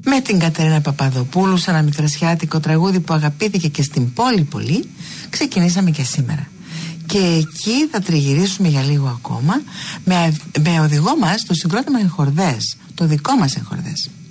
με την Κατερίνα Παπαδοπούλου σε ένα μικρασιάτικο τραγούδι που αγαπήθηκε και στην πόλη πολύ, ξεκινήσαμε και σήμερα. Και εκεί θα τριγυρίσουμε για λίγο ακόμα με οδηγό μας το συγκρότημα Εγχορδές, το δικό μας Εγχορδές.